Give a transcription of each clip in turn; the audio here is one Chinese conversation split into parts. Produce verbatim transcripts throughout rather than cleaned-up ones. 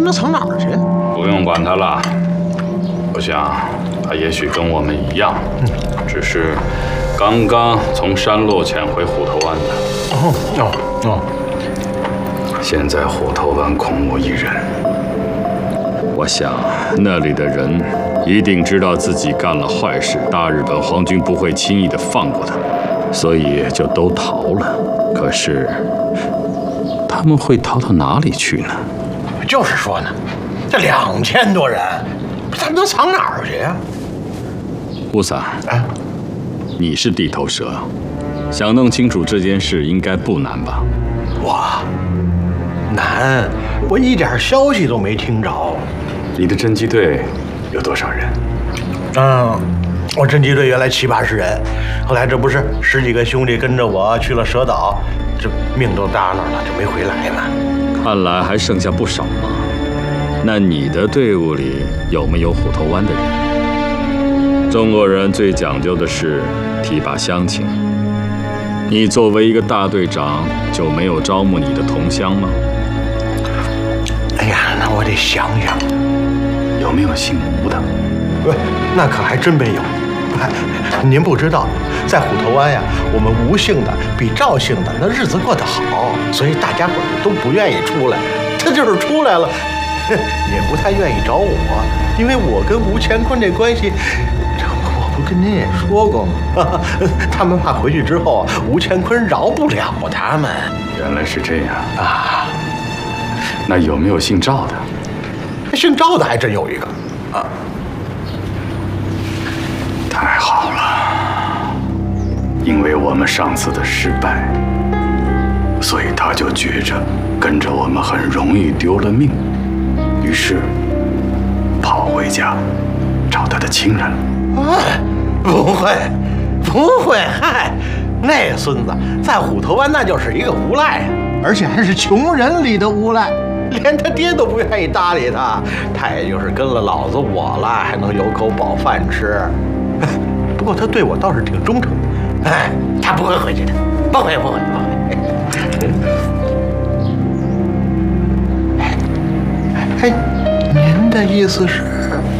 能藏哪儿去？ 不用管他了。我想，他也许跟我们一样，只是刚刚从山路潜回虎头湾的。 哦哦哦！ 现在虎头湾空无一人，我想那里的人一定知道自己干了坏事，大日本皇军不会轻易的放过他，所以就都逃了。可是他们会逃到哪里去呢？ 就是说呢，这两千多人，他们能藏哪儿去呀？ 乌萨，啊，你是地头蛇，想弄清楚这件事应该不难吧？ 我难，我一点消息都没听着。 你的侦缉队有多少人？ 嗯，我侦缉队原来七八十人，后来这不是十几个兄弟跟着我去了蛇岛，这命都搭那儿了，就没回来嘛。 看来还剩下不少嘛。那你的队伍里有没有虎头湾的人？中国人最讲究的是提拔乡亲。你作为一个大队长，就没有招募你的同乡吗？ 哎呀，那我得想想， 有没有姓吴的？ 不，那可还真没有。您不知道，在虎头湾呀，我们吴姓的比赵姓的那日子过得好，所以大家伙都不愿意出来。他就是出来了，也不太愿意找我，因为我跟吴乾坤这关系，这我不跟您也说过吗？他们怕回去之后，吴乾坤饶不了他们。 原来是这样啊！ 那有没有姓赵的？ 姓赵的还真有一个啊。 太好了，因为我们上次的失败，所以他就觉着跟着我们很容易丢了命，于是跑回家找他的亲人。 哎，不会，不会，嗨，那孙子在虎头湾那就是一个无赖，而且还是穷人里的无赖，连他爹都不愿意搭理他，他也就是跟了老子我了，还能有口饱饭吃。不过他对我倒是挺忠诚的，哎，他不会回去的，不会，不会，不会。哎，您的意思是？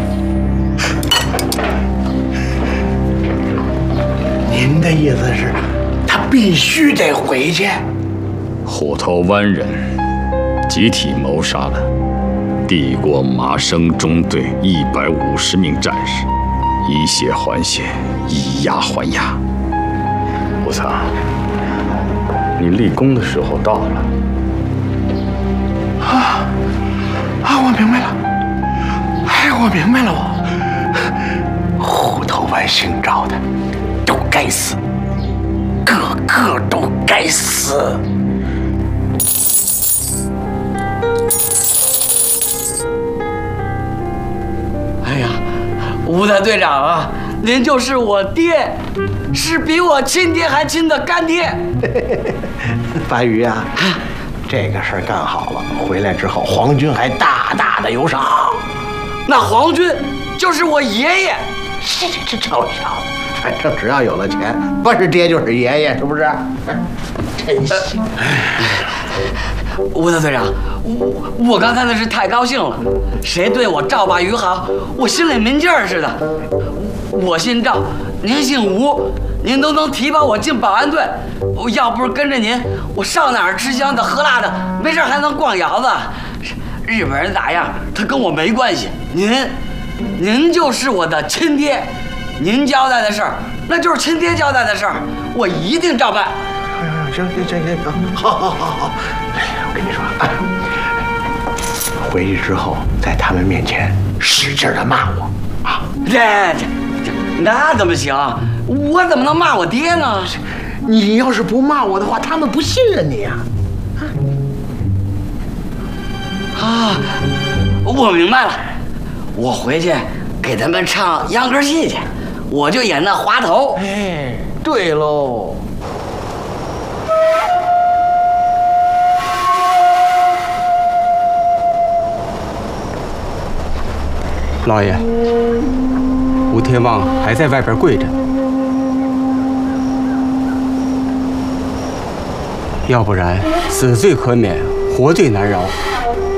您的意思是，他必须得回去？ 虎头湾人集体谋杀了帝国麻生中队一百五十名战士。以血还血，以牙还牙。武藏，你立功的时候到了。 啊啊！我明白了，哎，我明白了，我虎头湾姓赵的都该死，个个都该死。 哎呀！吴大队长啊，您就是我爹，是比我亲爹还亲的干爹。 白鱼啊，这个事儿干好了，回来之后皇军还大大的有赏。 那皇军就是我爷爷。 这这这臭小子，反正只要有了钱，不是爹就是爷爷，是不是？真行。 吴大队长，我我刚才那是太高兴了，谁对我赵把鱼好，我心里没劲儿似的。我姓赵，您姓吴，您都能提拔我进保安队，我要不是跟着您，我上哪儿吃香的喝辣的，没事还能逛窑子。日本人咋样，他跟我没关系。您，您就是我的亲爹，您交代的事儿，那就是亲爹交代的事儿，我一定照办。 行行行行行，好好好好。哎，我跟你说啊，回去之后在他们面前使劲的骂我啊！ 这这这，那怎么行？我怎么能骂我爹呢？ 你要是不骂我的话，他们不信任你呀。 啊，我明白了，我回去给他们唱秧歌戏去，我就演那滑头。 哎，对喽。 老爷，吴天旺还在外边跪着，要不然死罪可免，活罪难饶。